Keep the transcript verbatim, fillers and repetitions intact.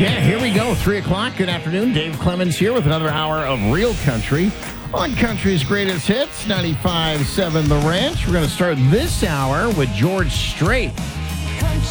Yeah, here we go. Three o'clock. Good afternoon. Dave Clemens here with another hour of Real Country on Country's Greatest Hits, ninety-five point seven The Ranch. We're going to start this hour with George Strait.